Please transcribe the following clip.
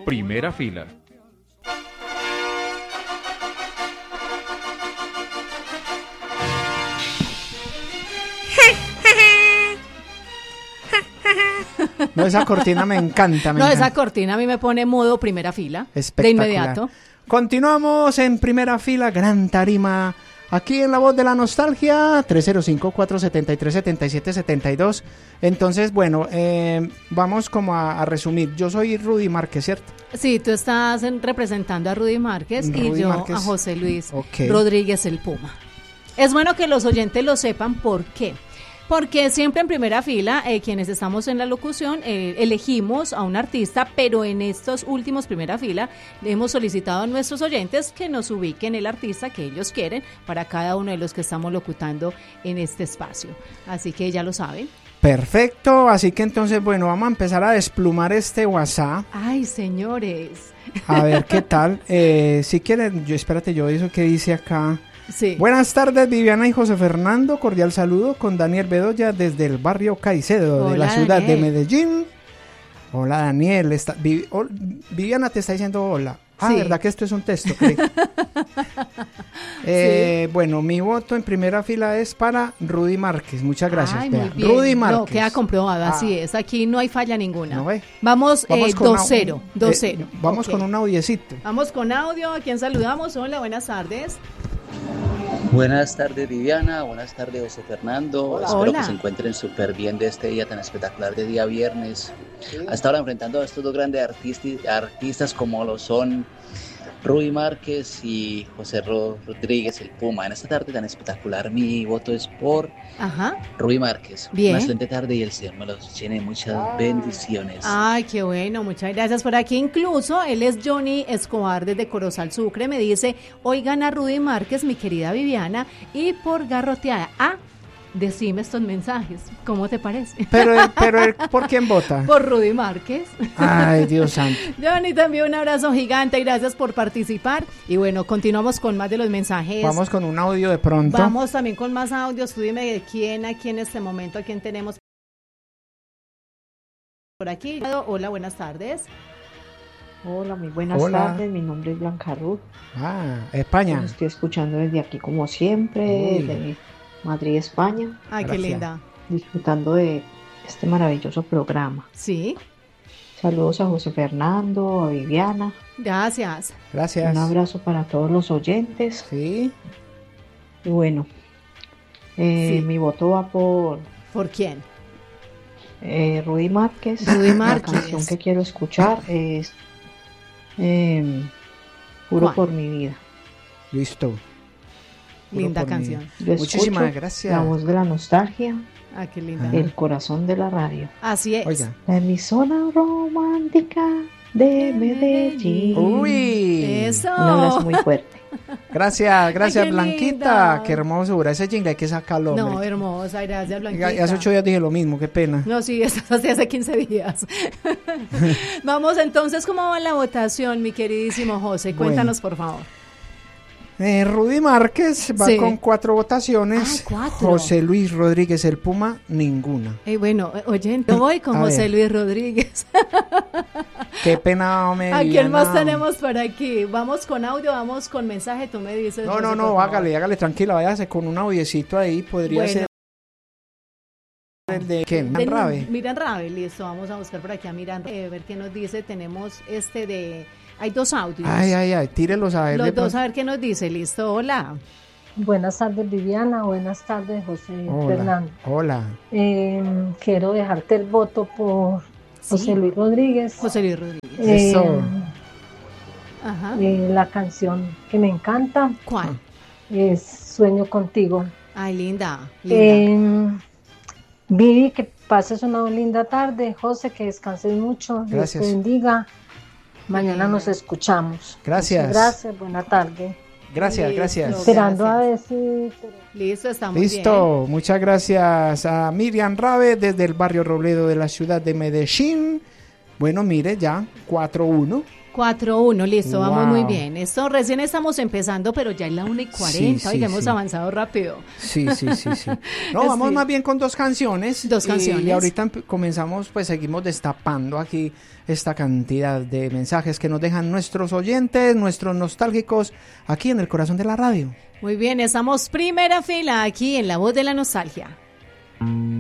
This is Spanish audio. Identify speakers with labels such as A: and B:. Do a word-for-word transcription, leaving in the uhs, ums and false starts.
A: Primera Fila.
B: No, esa cortina me encanta. Me
C: no,
B: encanta.
C: Esa cortina a mí me pone modo primera fila. De inmediato.
B: Continuamos en primera fila, gran tarima. Aquí en La Voz de la Nostalgia, tres cero cinco, cuatro siete tres, siete siete siete dos. Entonces, bueno, eh, vamos como a, a resumir. Yo soy Rudy Márquez, ¿cierto?
C: Sí, tú estás en, representando a Rudy Márquez Rudy y yo Márquez. a José Luis okay. Rodríguez el Puma. Es bueno que los oyentes lo sepan, ¿por qué? Porque siempre en primera fila, eh, quienes estamos en la locución, eh, elegimos a un artista, pero en estos últimos primera fila hemos solicitado a nuestros oyentes que nos ubiquen el artista que ellos quieren para cada uno de los que estamos locutando en este espacio. Así que ya lo saben.
B: Perfecto, así que entonces, bueno, vamos a empezar a desplumar este WhatsApp.
C: Ay, señores.
B: A ver qué tal. Eh, si quieren, yo espérate, yo eso que dice acá.
C: Sí.
B: Buenas tardes, Viviana y José Fernando, cordial saludo con Daniel Bedoya desde el barrio Caicedo. Hola, de la ciudad Daniel. de Medellín. Hola, Daniel. Está, Vivi, oh, Viviana te está diciendo hola. Ah, sí. ¿Verdad que esto es un texto? eh, sí. Bueno, mi voto en primera fila es para Rudy Márquez. Muchas gracias.
C: Ay, muy bien.
B: Rudy Márquez.
C: No, queda comprobado, ah. así es. Aquí no hay falla ninguna.
B: ¿No ve?
C: Vamos, vamos eh, dos cero.
B: Eh, vamos okay. con un audiecito.
C: Vamos con audio. ¿A quién saludamos? Hola, buenas tardes.
D: Buenas tardes, Viviana. Buenas tardes, José Fernando.
C: Hola.
D: Espero
C: Hola.
D: que se encuentren súper bien de este día tan espectacular de día viernes. Sí. Hasta ahora enfrentando a estos dos grandes artistas, artistas como lo son Rudy Márquez y José Rodríguez el Puma. En esta tarde tan espectacular, mi voto es por
C: Ajá.
D: Rudy Márquez.
C: Bien.
D: Una excelente tarde y el Señor me los llene muchas Ay. bendiciones.
C: Ay, qué bueno, muchas gracias. Por aquí incluso, él es Johnny Escobar desde Corozal Sucre, me dice, oigan a Rudy Márquez, mi querida Viviana, y por garroteada. Ah, decime estos mensajes, ¿cómo te parece?
B: Pero, pero ¿por quién vota?
C: Por Rudy Márquez.
B: Ay, Dios santo.
C: Johnny, también un abrazo gigante, gracias por participar. Y bueno, continuamos con más de los mensajes.
B: Vamos con un audio de pronto.
C: Vamos también con más audios. Tú dime de quién, aquí en este momento, a quién tenemos por aquí. Hola, buenas tardes.
E: Hola, muy buenas
B: Hola.
E: tardes, mi nombre es Blanca Ruth.
B: Ah, España.
E: Los estoy escuchando desde aquí como siempre,
B: Uy.
E: desde Madrid, España.
C: Ay,
B: Gracias.
C: qué linda.
E: Disfrutando de este maravilloso programa.
C: Sí.
E: Saludos a José Fernando, a Viviana.
C: Gracias.
B: Gracias.
E: Un abrazo para todos los oyentes.
B: Sí.
E: Y bueno, eh,
C: Sí.
E: mi voto va por
C: ¿Por quién?
E: eh, Rudy Márquez.
C: Rudy Márquez.
E: La canción que quiero escuchar es eh, Juro
C: ¿Cuál?
E: por mi vida.
B: Listo.
C: Linda canción.
E: Yo
B: Muchísimas
E: escucho
B: gracias.
E: La Voz de la Nostalgia,
C: Ah, qué linda.
B: Ah.
E: el corazón de la radio.
C: Así es.
B: Oiga.
E: La emisora romántica de Medellín.
B: Uy.
C: Eso.
E: Un abrazo muy fuerte.
B: Gracias, gracias,
C: Ay, qué
B: Blanquita.
C: linda.
B: Qué hermosura. Ese jingle hay que sacarlo.
C: No,
B: hombre.
C: hermosa, gracias,
B: Y
C: Blanquita.
B: hace ocho días dije lo mismo, qué pena.
C: No, sí, eso hace hace quince días. Vamos entonces, ¿cómo va la votación, mi queridísimo José? Cuéntanos, por favor.
B: Eh, Rudy Márquez va
C: Sí.
B: con cuatro votaciones.
C: Ah, cuatro.
B: José Luis Rodríguez el Puma, ninguna.
C: Eh, bueno, oye, yo voy con
B: A
C: José
B: ver.
C: Luis Rodríguez.
B: Qué pena me
C: ¿A quién
B: Viviana.
C: más tenemos por aquí? Vamos con audio, vamos con mensaje, tú me dices.
B: No,
C: José,
B: no,
C: por
B: no,
C: favor.
B: hágale, hágale tranquila, váyase con un audiecito ahí, podría
C: Bueno.
B: ser el de ¿qué?
C: De-
B: Rabe.
C: Miran Rabe, listo, vamos a buscar por aquí a Miran Rabe, a ver qué nos dice. Tenemos este de, hay dos audios.
B: Ay, ay, ay, tírelos a ver.
C: Los
B: de
C: dos
B: pronto.
C: a ver qué nos dice, listo, hola.
F: Buenas tardes, Viviana. Buenas tardes, José
B: Hola,
F: Fernando.
B: hola.
F: Eh, quiero dejarte el voto por José
C: Sí.
F: Luis Rodríguez.
C: José Luis Rodríguez.
F: Eh,
B: Eso.
C: Ajá.
F: eh, la canción que me encanta
C: ¿Cuál?
F: es Sueño Contigo.
C: Ay, linda, linda.
F: Eh, Vivi, que pases una linda tarde. José, que descanses mucho. Dios
B: Gracias.
F: te bendiga. Mañana
C: Linda.
F: nos escuchamos.
B: Gracias.
F: Muchas gracias. Buena tarde.
B: Gracias,
C: Listo.
B: gracias.
F: Esperando a
C: gracias.
F: ver si...
C: Listo, estamos
B: Listo, muchas gracias a Miriam Rabe desde el barrio Robledo de la ciudad de Medellín. Bueno, mire, ya, cuatro uno.
C: cuatro uno, listo, wow. Vamos muy bien. Esto recién estamos empezando, pero ya es la una y cuarenta, sí, sí, y hemos sí. avanzado rápido.
B: Sí, sí, sí, sí. No, vamos sí. más bien con dos canciones.
C: Dos canciones.
B: Y, y ahorita comenzamos, pues seguimos destapando aquí esta cantidad de mensajes que nos dejan nuestros oyentes, nuestros nostálgicos, aquí en el corazón de la radio.
C: Muy bien, estamos primera fila aquí en La Voz de la Nostalgia.